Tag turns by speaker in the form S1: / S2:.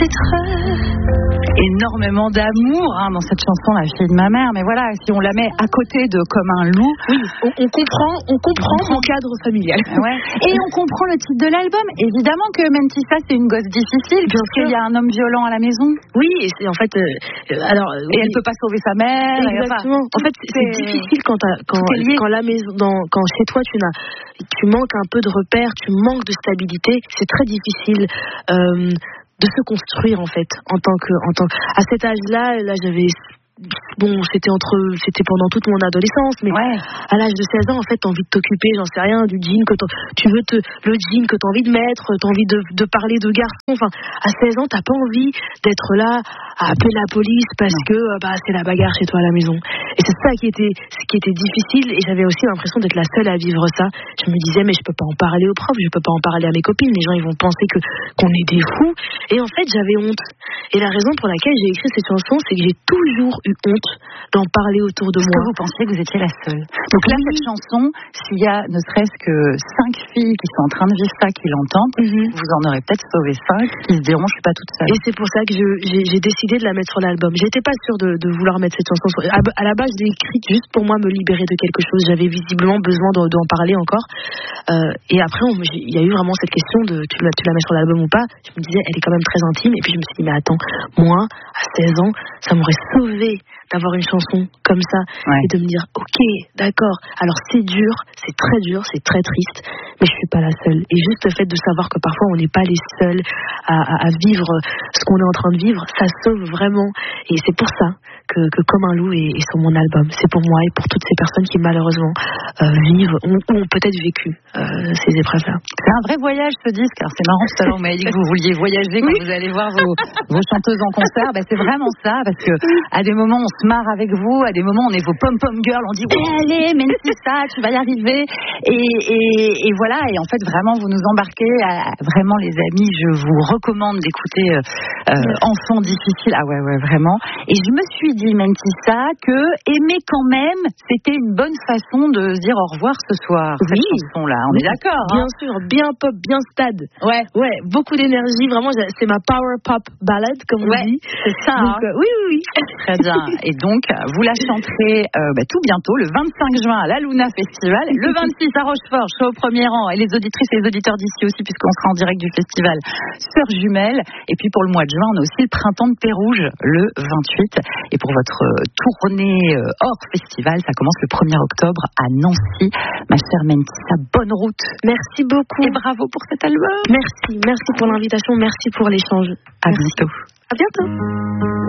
S1: mettre énormément d'amour dans cette chanson, La fille de ma mère. Mais voilà, si on la met à côté de Comme un loup,
S2: oui, on comprend mon cadre familial.
S1: Ouais. Et on comprend le titre de l'album. Évidemment que Mentissa, c'est une gosse difficile, puisqu'il y a un homme violent à la maison.
S2: Oui, et c'est en fait, alors,
S1: et elle peut pas sauver sa mère.
S2: Exactement. En fait, c'est difficile quand la maison, quand chez toi tu manques un peu de repères, tu manques de stabilité. C'est très difficile. De se construire en fait à cet âge-là j'avais c'était pendant toute mon adolescence, mais à l'âge de 16 ans, en fait, t'as envie de t'occuper, j'en sais rien, du jean le jean que t'as envie de mettre, t'as envie de parler de garçon. Enfin, à 16 ans, t'as pas envie d'être là à appeler la police parce que c'est la bagarre chez toi à la maison. Et c'est ça qui était difficile, et j'avais aussi l'impression d'être la seule à vivre ça. Je me disais, mais je peux pas en parler aux profs, je peux pas en parler à mes copines, les gens ils vont penser qu'on est des fous. Et en fait, j'avais honte. Et la raison pour laquelle j'ai écrit cette chanson, c'est que j'ai toujours eu honte d'en parler autour de moi.
S1: Est-ce que vous pensiez que vous étiez la seule? Donc là, cette chanson, s'il y a ne serait-ce que 5 filles qui sont en train de vivre ça, qui l'entendent, vous en aurez peut-être sauvé 5 qui se diront, je suis pas toute seule.
S2: Et c'est pour ça que j'ai décidé de la mettre sur l'album. J'étais pas sûre de vouloir mettre cette chanson sur... À la base, je l'ai écrite juste pour moi me libérer de quelque chose. J'avais visiblement besoin d'en parler encore. Et après, il y a eu vraiment cette question de tu la mets sur l'album ou pas. Je me disais, elle est quand même très intime. Et puis je me suis dit, mais attends, moi, à 16 ans, ça m'aurait sauvé d'avoir une chanson comme ça et de me dire, ok, d'accord, alors c'est dur, c'est très triste, mais je suis pas la seule. Et juste le fait de savoir que parfois on n'est pas les seuls à vivre ce qu'on est en train de vivre, ça sauve vraiment. Et c'est pour ça que Comme un loup est sur mon album. C'est pour moi et pour toutes ces personnes qui malheureusement vivent ou ont peut-être vécu ces épreuves-là.
S1: C'est un vrai voyage, ce disque. Alors c'est marrant, tout à l'heure vous m'avez dit que vous vouliez voyager quand vous allez voir vos chanteuses en concert. C'est vraiment ça, parce que à des moments on se marre avec vous, à des moments on est vos pom-pom girls, on dit ouais allez, Mentissa, tu vas y arriver. Et voilà, et en fait vraiment vous nous embarquez. Vraiment les amis, je vous recommande d'écouter Enfant difficile. Ah ouais vraiment. Et je me suis dit, Mentissa, que aimer quand même, c'était une bonne façon de se dire au revoir ce soir. Cette chanson-là, on est d'accord.
S2: Bien sûr, bien pop, bien stade. Ouais, beaucoup d'énergie. Vraiment, c'est ma power pop ballade, comme on dit.
S1: C'est ça.
S2: Donc, oui.
S1: Très bien. Et donc, vous la chanterez tout bientôt, le 25 juin à la Luna Festival, le 26 à Rochefort, je serai au premier rang, et les auditrices et les auditeurs d'ici aussi, puisqu'on sera en direct du festival Sœurs Jumelles. Et puis pour le mois de juin, on a aussi le Printemps de Pérouge, le 28. Et pour votre tournée hors festival, ça commence le 1er octobre à Nancy. Ma chère Mentissa, bonne route.
S2: Merci beaucoup.
S1: Et bravo pour cet album.
S2: Merci pour l'invitation, merci pour l'échange.
S1: À bientôt.
S2: À bientôt.